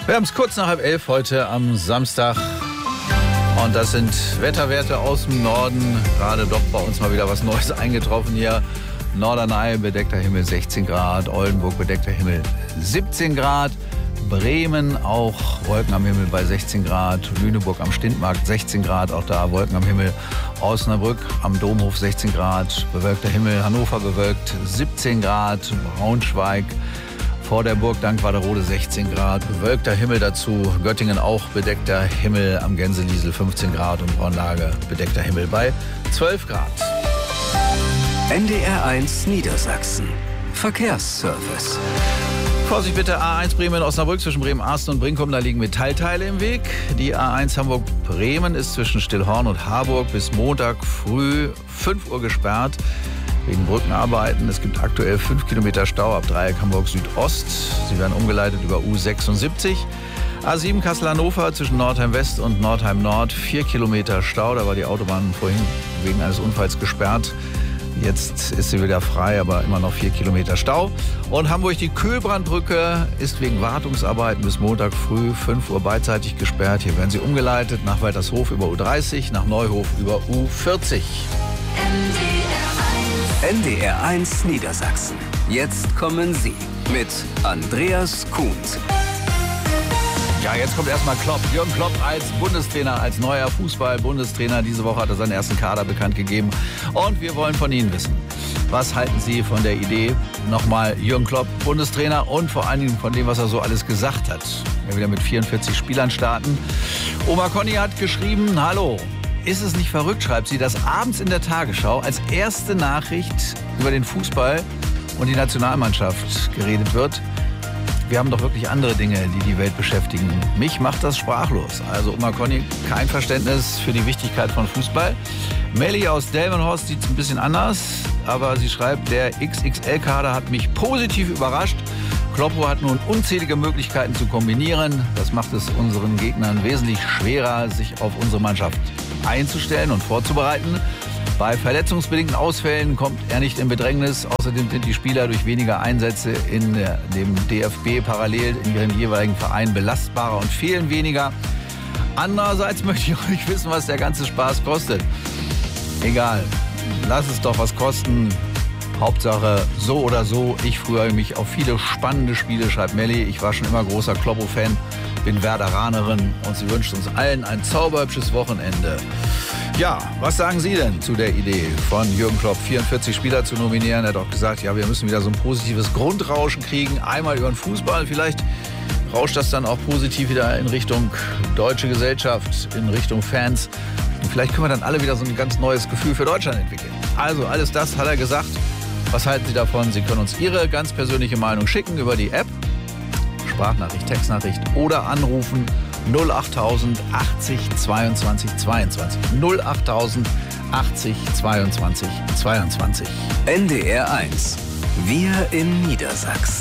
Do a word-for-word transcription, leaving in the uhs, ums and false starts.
Wir haben es kurz nach halb elf heute am Samstag. Und das sind Wetterwerte aus dem Norden. Gerade doch bei uns mal wieder was Neues eingetroffen hier. Norderney, bedeckter Himmel sechzehn Grad. Oldenburg, bedeckter Himmel siebzehn Grad. Bremen auch Wolken am Himmel bei sechzehn Grad. Lüneburg am Stintmarkt sechzehn Grad. Auch da Wolken am Himmel. Osnabrück am Domhof sechzehn Grad. Bewölkter Himmel. Hannover bewölkt siebzehn Grad. Braunschweig vor der Burg Dankwarderode sechzehn Grad, bewölkter Himmel dazu. Göttingen auch bedeckter Himmel, am Gänseliesel fünfzehn Grad und Braunlage bedeckter Himmel bei zwölf Grad. N D R eins Niedersachsen. Verkehrsservice. Vorsicht bitte, A eins Bremen-Osnabrück zwischen Bremen-Arsten und Brinkum, da liegen Metallteile im Weg. Die A eins Hamburg-Bremen ist zwischen Stillhorn und Harburg bis Montag früh fünf Uhr gesperrt. Wegen Brückenarbeiten. Es gibt aktuell fünf Kilometer Stau ab Dreieck Hamburg Südost. Sie werden umgeleitet über U sechsundsiebzig. A sieben Kassel-Hannover zwischen Nordheim West und Nordheim Nord. vier Kilometer Stau. Da war die Autobahn vorhin wegen eines Unfalls gesperrt. Jetzt ist sie wieder frei, aber immer noch vier Kilometer Stau. Und Hamburg die Kühlbrandbrücke ist wegen Wartungsarbeiten bis Montag früh fünf Uhr beidseitig gesperrt. Hier werden sie umgeleitet nach Weitershof über U dreißig, nach Neuhof über U vierzig. N D R eins Niedersachsen. Jetzt kommen Sie mit Andreas Kuhns. Ja, jetzt kommt erstmal Klopp. Jürgen Klopp als Bundestrainer, als neuer Fußball-Bundestrainer. Diese Woche hat er seinen ersten Kader bekannt gegeben. Und wir wollen von Ihnen wissen, was halten Sie von der Idee, nochmal Jürgen Klopp Bundestrainer und vor allen Dingen von dem, was er so alles gesagt hat. Wir wieder mit vierundvierzig Spielern starten. Oma Conny hat geschrieben, hallo. Ist es nicht verrückt, schreibt sie, dass abends in der Tagesschau als erste Nachricht über den Fußball und die Nationalmannschaft geredet wird? Wir haben doch wirklich andere Dinge, die die Welt beschäftigen. Mich macht das sprachlos. Also Oma Conny, kein Verständnis für die Wichtigkeit von Fußball. Melli aus Delmenhorst sieht es ein bisschen anders, aber sie schreibt, der X X L-Kader hat mich positiv überrascht. Kloppo hat nun unzählige Möglichkeiten zu kombinieren. Das macht es unseren Gegnern wesentlich schwerer, sich auf unsere Mannschaft einzustellen und vorzubereiten. Bei verletzungsbedingten Ausfällen kommt er nicht in Bedrängnis. Außerdem sind die Spieler durch weniger Einsätze in dem D F B parallel in ihren jeweiligen Vereinen belastbarer und fehlen weniger. Andererseits möchte ich euch wissen, was der ganze Spaß kostet. Egal, lass es doch was kosten. Hauptsache so oder so. Ich freue mich auf viele spannende Spiele, schreibt Melli. Ich war schon immer großer Kloppo-Fan, bin Werderanerin und sie wünscht uns allen ein zauberhübsches Wochenende. Ja, was sagen Sie denn zu der Idee von Jürgen Klopp, vierundvierzig Spieler zu nominieren? Er hat auch gesagt, ja, wir müssen wieder so ein positives Grundrauschen kriegen, einmal über den Fußball. Vielleicht rauscht das dann auch positiv wieder in Richtung deutsche Gesellschaft, in Richtung Fans. Und vielleicht können wir dann alle wieder so ein ganz neues Gefühl für Deutschland entwickeln. Also alles das hat er gesagt. Was halten Sie davon? Sie können uns Ihre ganz persönliche Meinung schicken über die App, Sprachnachricht, Textnachricht oder anrufen null achttausend achtzig zweiundzwanzig zweiundzwanzig. null achttausend achtzig zweiundzwanzig zweiundzwanzig. N D R eins. Wir in Niedersachsen.